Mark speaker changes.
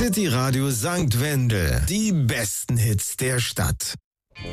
Speaker 1: City Radio St. Wendel. Die besten Hits der Stadt.